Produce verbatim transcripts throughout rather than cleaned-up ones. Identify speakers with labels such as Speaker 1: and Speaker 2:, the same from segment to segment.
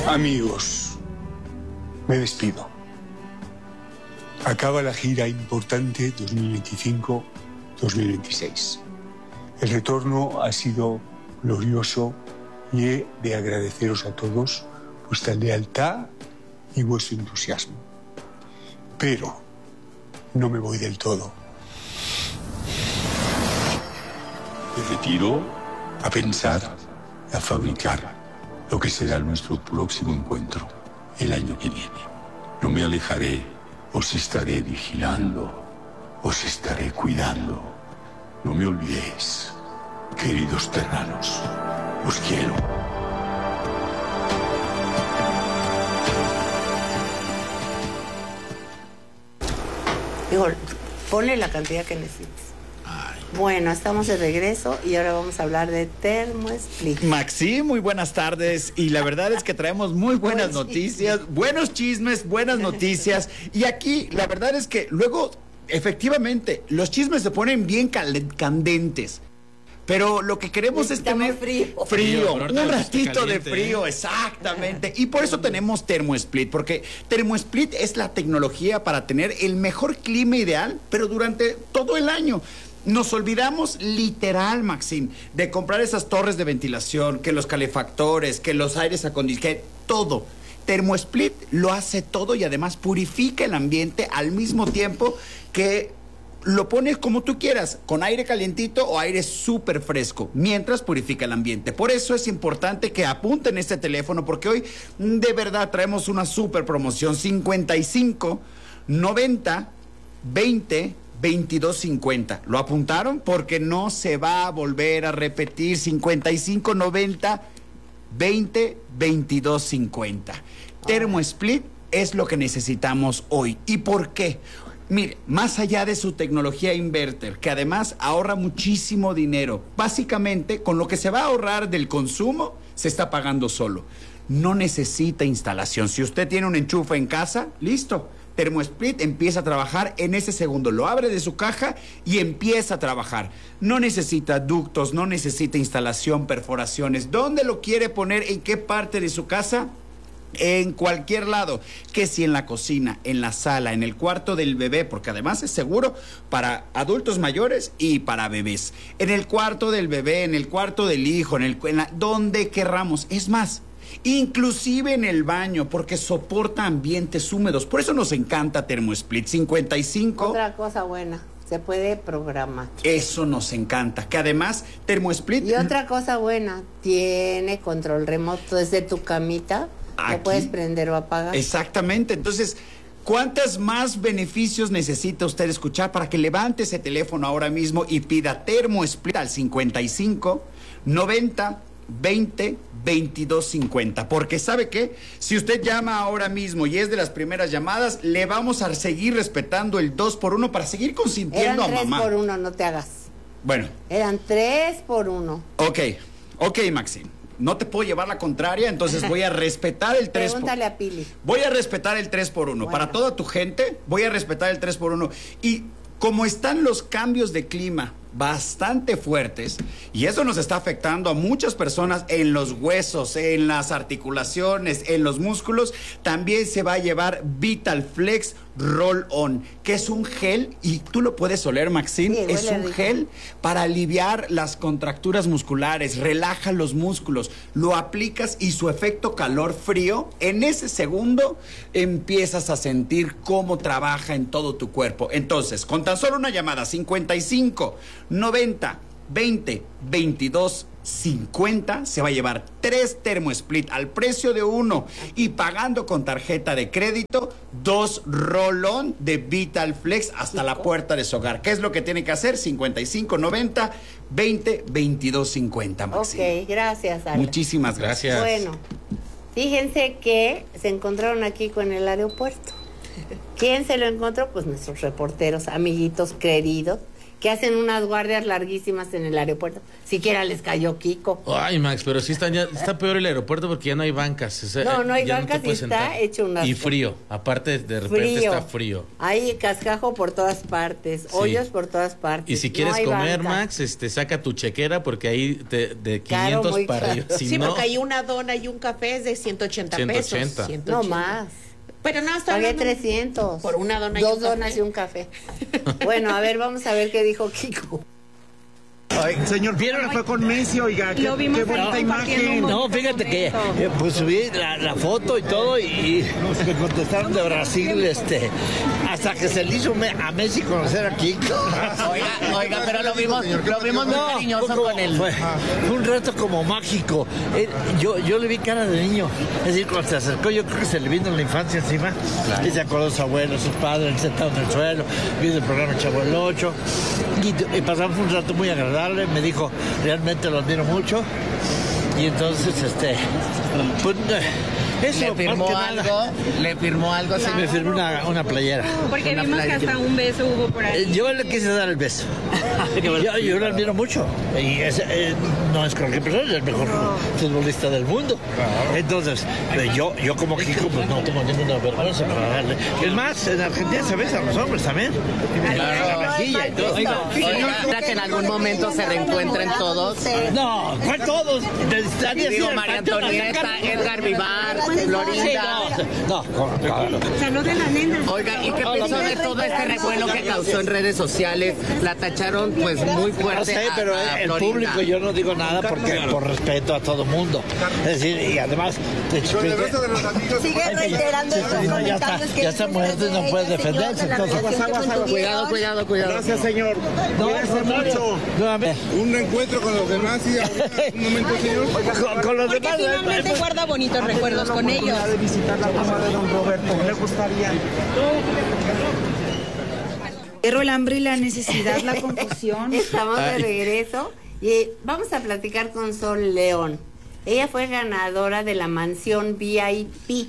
Speaker 1: Amigos, me despido. Acaba la gira importante dos mil veinticinco dos mil veintiséis. El retorno ha sido glorioso y he de agradeceros a todos vuestra lealtad y vuestro entusiasmo. Pero no me voy del todo. Me retiro a pensar, a fabricar lo que será nuestro próximo encuentro el año que viene. No me alejaré, os estaré vigilando, os estaré cuidando. No me olvidéis, queridos terranos, os quiero.
Speaker 2: Digo, ponle la cantidad que necesites. Bueno, estamos de regreso y ahora vamos a hablar de ThermoSplit.
Speaker 3: Maxi, muy buenas tardes. Y la verdad es que traemos muy buenas noticias, buenos chismes, buenas noticias. Y aquí la verdad es que luego, efectivamente, los chismes se ponen bien candentes. Pero lo que queremos es tener
Speaker 2: frío,
Speaker 3: frío, frío un ratito caliente, de frío, ¿eh? Exactamente. Y por eso tenemos ThermoSplit, porque ThermoSplit es la tecnología para tener el mejor clima ideal, pero durante todo el año. Nos olvidamos literal, Maxim, de comprar esas torres de ventilación, que los calefactores, que los aires acondicionados, que todo. ThermoSplit lo hace todo y además purifica el ambiente al mismo tiempo que lo pones como tú quieras, con aire calientito o aire súper fresco, mientras purifica el ambiente. Por eso es importante que apunten este teléfono, porque hoy de verdad traemos una súper promoción: cincuenta y cinco, noventa, veinte, veintidós cincuenta. ¿Lo apuntaron? Porque no se va a volver a repetir. Cincuenta y cinco, noventa, veinte, veintidós cincuenta. ThermoSplit es lo que necesitamos hoy. ¿Y por qué? Mire, más allá de su tecnología inverter, que además ahorra muchísimo dinero, básicamente con lo que se va a ahorrar del consumo, se está pagando solo. No necesita instalación. Si usted tiene un enchufe en casa, listo. ThermoSplit empieza a trabajar en ese segundo. Lo abre de su caja y empieza a trabajar. No necesita ductos, no necesita instalación, perforaciones. ¿Dónde lo quiere poner? ¿En qué parte de su casa? En cualquier lado, que si en la cocina, en la sala, en el cuarto del bebé, porque además es seguro para adultos mayores y para bebés. En el cuarto del bebé, en el cuarto del hijo, en el en la, donde querramos. Es más, inclusive en el baño, porque soporta ambientes húmedos. Por eso nos encanta ThermoSplit. cincuenta y cinco.
Speaker 2: Otra cosa buena, se puede programar.
Speaker 3: Eso nos encanta, que además ThermoSplit.
Speaker 2: Y otra cosa buena, tiene control remoto desde tu camita. Aquí, lo puedes prender o apagar.
Speaker 3: Exactamente. Entonces, ¿cuántos más beneficios necesita usted escuchar para que levante ese teléfono ahora mismo y pida ThermoSplit al cincuenta y cinco, noventa, veinte, veintidós cincuenta? Porque ¿sabe qué? Si usted llama ahora mismo y es de las primeras llamadas, le vamos a seguir respetando el dos por uno para seguir consintiendo a mamá.
Speaker 2: Eran tres por uno, no te hagas.
Speaker 3: Bueno.
Speaker 2: Eran tres por uno.
Speaker 3: Ok, ok, Maxim. No te puedo llevar la contraria, entonces voy a respetar el tres por uno.
Speaker 2: Pregúntale a Pili.
Speaker 3: Voy a respetar el tres por uno. Bueno. Para toda tu gente, voy a respetar el tres por uno. Y como están los cambios de clima bastante fuertes, y eso nos está afectando a muchas personas en los huesos, en las articulaciones, en los músculos, también se va a llevar VitalFlex Roll On, que es un gel, y tú lo puedes oler, Maxine, sí, es un rico. Gel para aliviar las contracturas musculares, relaja los músculos, lo aplicas y su efecto calor-frío, en ese segundo empiezas a sentir cómo trabaja en todo tu cuerpo. Entonces, con tan solo una llamada, cincuenta y cinco, noventa, veinte, veintidós cincuenta, se va a llevar tres ThermoSplit al precio de uno y pagando con tarjeta de crédito, dos roll-on de VitalFlex hasta la puerta de su hogar. ¿Qué es lo que tiene que hacer? cincuenta y cinco, noventa, veinte, veintidós cincuenta, Maxi.
Speaker 2: Ok, gracias, Ale.
Speaker 3: Muchísimas gracias.
Speaker 2: Bueno, fíjense que se encontraron aquí con el aeropuerto. ¿Quién se lo encontró? Pues nuestros reporteros, amiguitos queridos, que hacen unas guardias larguísimas en el aeropuerto. Siquiera les cayó Kiko.
Speaker 4: Ay, Max, pero sí está, ya, está peor el aeropuerto porque ya no hay bancas. O sea,
Speaker 2: no, no hay
Speaker 4: ya
Speaker 2: bancas
Speaker 4: no
Speaker 2: y está hecho una...
Speaker 4: Y frío, aparte de repente
Speaker 2: frío.
Speaker 4: está frío.
Speaker 2: Hay cascajo por todas partes, sí. Hoyos por todas partes.
Speaker 4: Y si quieres
Speaker 2: no
Speaker 4: comer,
Speaker 2: banca.
Speaker 4: Max, este, saca tu chequera porque ahí te, de quinientos
Speaker 2: Caro,
Speaker 4: para
Speaker 2: arriba.
Speaker 4: Si
Speaker 5: sí,
Speaker 4: no,
Speaker 5: porque hay una dona y un café es de ciento ochenta pesos.
Speaker 4: ciento ochenta.
Speaker 5: ciento ochenta.
Speaker 2: No más.
Speaker 5: Pero no, está
Speaker 2: Pagué
Speaker 5: hablando
Speaker 2: trescientos.
Speaker 5: por una dona y
Speaker 2: Dos
Speaker 5: un café.
Speaker 2: donas y un café. Bueno, a ver, vamos a ver qué dijo Kiko.
Speaker 6: Ay, señor, ¿vieron? Fue con Messi, oiga, qué,
Speaker 7: Lo vimos
Speaker 6: qué bonita
Speaker 7: ahí
Speaker 6: imagen.
Speaker 7: compartiendo un
Speaker 8: No, fíjate que
Speaker 7: momento.
Speaker 8: eh, pues subí la, la foto y todo y, y me contestaron de Brasil, este, hasta que se le hizo me- a Messi conocer a Kiko.
Speaker 5: Oiga, oiga, pero lo vimos, lo vimos muy cariñoso
Speaker 8: fue como-
Speaker 5: con él.
Speaker 8: Fue, fue un reto como mágico. Eh, yo, yo le vi cara de niño. Es decir, cuando se acercó, yo creo que se le vino la infancia encima. Y se acordó de sus abuelos, sus padres, sentados en el suelo, viendo el programa Chavo el Ocho. Y, y pasamos un rato muy agradable. Me dijo, realmente lo admiro mucho. Y entonces, este, pues, eso,
Speaker 5: ¿Le firmó
Speaker 8: más que
Speaker 5: algo?
Speaker 8: nada,
Speaker 5: ¿Le firmó algo?
Speaker 8: sí, me firmó una, una playera.
Speaker 7: Porque
Speaker 5: Una
Speaker 7: vimos que
Speaker 5: playera.
Speaker 7: hasta un beso hubo por
Speaker 8: Eh,
Speaker 7: ahí.
Speaker 8: Yo le quise dar el beso. yo, yo lo admiro mucho. Y es, eh, no es cualquier persona, es el mejor futbolista del mundo. Entonces, eh, yo, yo como Kiko, pues no tengo ninguna vergüenza para darle. Es más, en Argentina se besan a los hombres también. En la mejilla y todo.
Speaker 5: Oiga, que en algún momento se reencuentren todos.
Speaker 8: No, ¿cuál todos? Necesitaría
Speaker 5: Digo,
Speaker 8: ir al
Speaker 5: María
Speaker 8: panteón a
Speaker 5: Antonieta,
Speaker 8: sacar-
Speaker 5: Edgar Vivar,
Speaker 8: Sí,
Speaker 5: Florinda.
Speaker 8: no, no, no, no.
Speaker 7: Salud de la nena.
Speaker 5: Oiga, ¿y qué pensó de todo este revuelo que causó en redes sociales? La tacharon pues muy fuerte.
Speaker 8: No sé,
Speaker 5: a-
Speaker 8: pero
Speaker 5: a
Speaker 8: el
Speaker 5: Florinda.
Speaker 8: público yo no digo nada porque por respeto a todo mundo. Es decir, y además te explico.
Speaker 9: Sigue reiterando estos
Speaker 8: Sí, no, ya está,
Speaker 9: comentarios que
Speaker 8: ya está
Speaker 9: hizo
Speaker 8: muerto y no
Speaker 9: ella,
Speaker 8: puede
Speaker 9: señor,
Speaker 8: defenderse.
Speaker 9: de la
Speaker 8: Entonces,
Speaker 9: relación que mantuvieron.
Speaker 5: Cuidado, cuidado, cuidado.
Speaker 6: Gracias, señor.
Speaker 8: no,
Speaker 6: Cuídense
Speaker 8: no,
Speaker 6: mucho.
Speaker 8: nuevamente.
Speaker 6: Un encuentro con los demás y ahorita, un momento, señor.
Speaker 8: Con, con los
Speaker 7: Porque
Speaker 8: demás.
Speaker 7: finalmente
Speaker 8: eh,
Speaker 7: guarda bonitos recuerdos con ellos.
Speaker 6: De visitar la tumba de don Roberto. ¿Le gustaría?
Speaker 10: Pero el hambre y la necesidad, la confusión.
Speaker 2: Estamos de regreso y vamos a platicar con Sol León. Ella fue ganadora de la mansión V I P.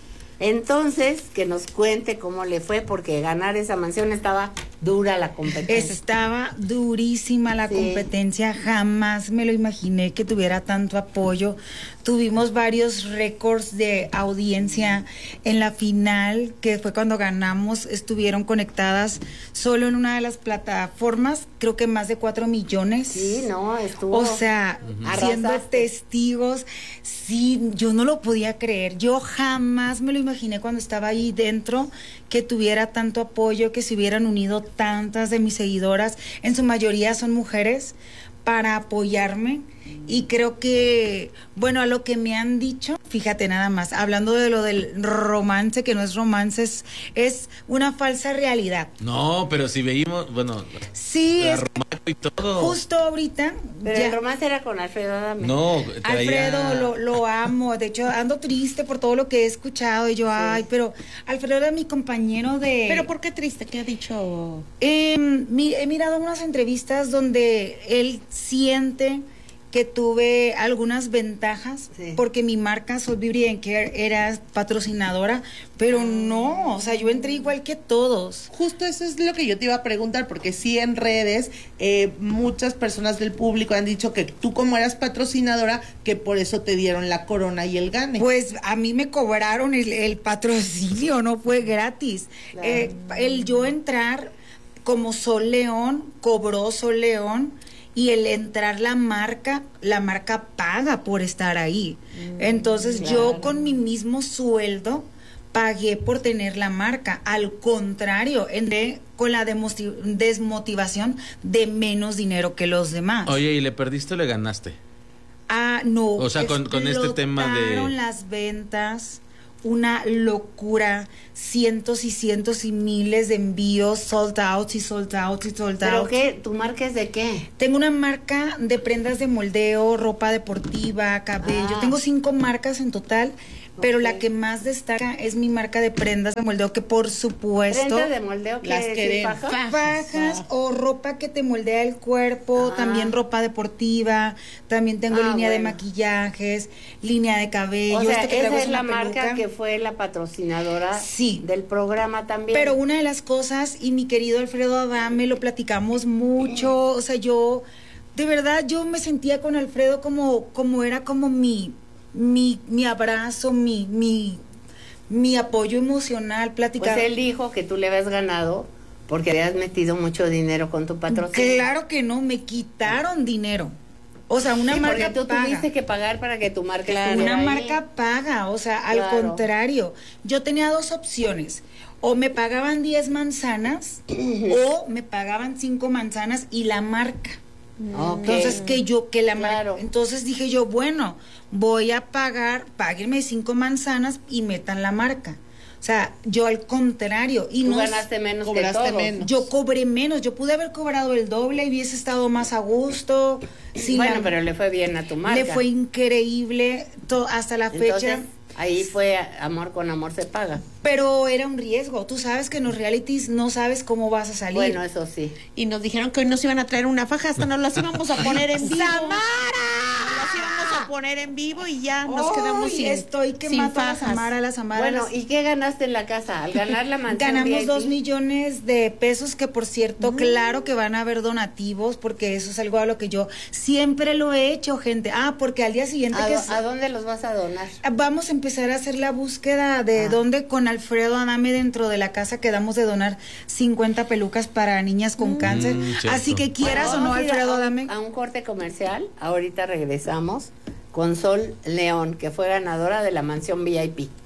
Speaker 2: Entonces, que nos cuente cómo le fue, porque ganar esa mansión estaba dura la competencia.
Speaker 10: Estaba durísima la
Speaker 2: Sí.
Speaker 10: competencia, jamás me lo imaginé que tuviera tanto apoyo. Tuvimos varios récords de audiencia en la final, que fue cuando ganamos, estuvieron conectadas solo en una de las plataformas, creo que más de cuatro millones.
Speaker 2: Sí, no, estuvo.
Speaker 10: O sea, siendo
Speaker 2: Arrasaste.
Speaker 10: testigos, sí, yo no lo podía creer. Yo jamás me lo imaginé cuando estaba ahí dentro que tuviera tanto apoyo, que se hubieran unido tantas de mis seguidoras, en su mayoría son mujeres, para apoyarme. Y creo que, bueno, a lo que me han dicho, fíjate nada más, hablando de lo del romance, que no es romance, es, es una falsa realidad.
Speaker 4: No, pero si veíamos, bueno,
Speaker 10: Sí,
Speaker 4: la
Speaker 10: es
Speaker 4: Romaco y todo.
Speaker 10: justo ahorita.
Speaker 2: Pero
Speaker 10: ya-
Speaker 2: el romance era con Alfredo Adame.
Speaker 4: No, traía-
Speaker 10: Alfredo, lo, lo amo. De hecho, ando triste por todo lo que he escuchado. Y yo, ay, pero Alfredo era mi compañero de...
Speaker 5: Pero ¿por qué triste? ¿Qué ha dicho?
Speaker 10: Eh, mi- he mirado unas entrevistas donde él siente que tuve algunas ventajas,
Speaker 2: Sí.
Speaker 10: porque mi marca Soul Beauty and Care era patrocinadora, pero no, o sea, yo entré igual que todos.
Speaker 11: Justo eso es lo que yo te iba a preguntar, porque sí en redes eh, muchas personas del público han dicho que tú como eras patrocinadora, que por eso te dieron la corona y el gane.
Speaker 10: Pues a mí me cobraron el, el patrocinio, no fue gratis.
Speaker 2: Claro.
Speaker 10: Eh, el yo entrar como Sol León, cobró Sol León, y el entrar la marca, la marca paga por estar ahí. Entonces yo
Speaker 2: claro.
Speaker 10: con mi mismo sueldo pagué por tener la marca. Al contrario, entré con la demosti- desmotivación de menos dinero que los demás.
Speaker 4: Oye, ¿y le perdiste o le ganaste?
Speaker 10: Ah, no.
Speaker 4: O sea, con- con este tema de-
Speaker 10: explotaron las ventas, una locura, cientos y cientos y miles de envíos, sold out y sold out y sold
Speaker 2: ¿Pero
Speaker 10: out.
Speaker 2: qué? ¿Tu marca es de qué?
Speaker 10: Tengo una marca de prendas de moldeo, ropa deportiva, cabello.
Speaker 2: Ah.
Speaker 10: Tengo cinco marcas en total, pero
Speaker 2: Ok.
Speaker 10: la que más destaca es mi marca de prendas de moldeo, que por supuesto...
Speaker 2: ¿Prendas de moldeo
Speaker 11: Las
Speaker 2: quiere decir
Speaker 11: queremos.
Speaker 2: faja?
Speaker 10: Fajas o ropa que te moldea el cuerpo,
Speaker 2: Ah.
Speaker 10: también ropa deportiva, también tengo
Speaker 2: Ah,
Speaker 10: línea de
Speaker 2: bueno.
Speaker 10: maquillajes, línea de cabello.
Speaker 2: O sea,
Speaker 10: esto que traigo
Speaker 2: esa es
Speaker 10: una
Speaker 2: la marca
Speaker 10: peluca.
Speaker 2: que fue la patrocinadora
Speaker 10: sí.
Speaker 2: del programa también.
Speaker 10: Pero una de las cosas, y mi querido Alfredo Adame, lo platicamos mucho, o sea, yo, de verdad, yo me sentía con Alfredo como, como era como mi, mi, mi abrazo, mi, mi, mi apoyo emocional, platicar.
Speaker 2: Pues él dijo que tú le habías ganado porque habías metido mucho dinero con tu patrocinio.
Speaker 10: Claro que no, me quitaron dinero. O sea, una
Speaker 2: sí,
Speaker 10: marca
Speaker 2: porque tú
Speaker 10: paga.
Speaker 2: tuviste que pagar para que tu marca
Speaker 10: Claro,
Speaker 2: estuviera
Speaker 10: una
Speaker 2: ahí.
Speaker 10: marca paga, o sea, al
Speaker 2: Claro.
Speaker 10: contrario. Yo tenía dos opciones. O me pagaban diez manzanas o me pagaban cinco manzanas y la marca.
Speaker 2: Okay.
Speaker 10: Entonces que yo que la
Speaker 2: Claro.
Speaker 10: mar- entonces dije yo, bueno, voy a pagar, páguenme cinco manzanas y metan la marca. O sea, yo al contrario. Y
Speaker 2: Tú
Speaker 10: no
Speaker 2: ganaste menos que
Speaker 11: cobraste
Speaker 2: todos.
Speaker 11: menos.
Speaker 10: Yo cobré menos, yo pude haber cobrado el doble y hubiese estado más a gusto. Sí,
Speaker 2: bueno,
Speaker 10: la-
Speaker 2: pero le fue bien a tu marca.
Speaker 10: le fue increíble to- hasta la fecha.
Speaker 2: Entonces, ahí fue amor con amor se paga.
Speaker 10: Pero era un riesgo. Tú sabes que en los realities no sabes cómo vas a salir.
Speaker 2: Bueno, eso sí.
Speaker 7: Y nos dijeron que hoy nos iban a traer una faja, hasta nos las íbamos a poner en vivo.
Speaker 10: ¡Samara!
Speaker 7: Nos las íbamos a poner en vivo y ya nos
Speaker 10: Ay,
Speaker 7: quedamos sin,
Speaker 10: estoy que
Speaker 7: sin
Speaker 10: mato a la
Speaker 7: fajas.
Speaker 10: Samara, a la Samara.
Speaker 2: Bueno,
Speaker 10: las-
Speaker 2: ¿y qué ganaste en la casa? Al ganar la mansión
Speaker 10: Ganamos
Speaker 2: V I P?
Speaker 10: dos millones de pesos, que por cierto,
Speaker 2: Mm.
Speaker 10: claro que van a haber donativos, porque eso es algo a lo que yo siempre lo he hecho, gente. Ah, porque al día siguiente
Speaker 2: ¿A,
Speaker 10: que
Speaker 2: do-
Speaker 10: es-
Speaker 2: a dónde los vas a donar?
Speaker 10: vamos a empezar a hacer la búsqueda de
Speaker 2: Ah.
Speaker 10: dónde con Alfredo Adame dentro de la casa quedamos de donar cincuenta pelucas para niñas con cáncer.
Speaker 4: cierto.
Speaker 10: Así que quieras o no,
Speaker 2: Vamos a ir
Speaker 10: Alfredo
Speaker 2: a, un-
Speaker 10: Adame.
Speaker 2: a un corte comercial. Ahorita regresamos con Sol León, que fue ganadora de la mansión V I P.